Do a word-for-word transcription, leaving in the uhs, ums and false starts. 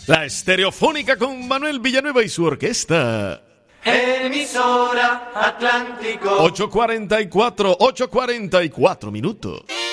La Estereofónica con Manuel Villanueva y su orquesta. Emisora Atlántico. ocho cuarenta y cuatro, ocho cuarenta y cuatro minutos.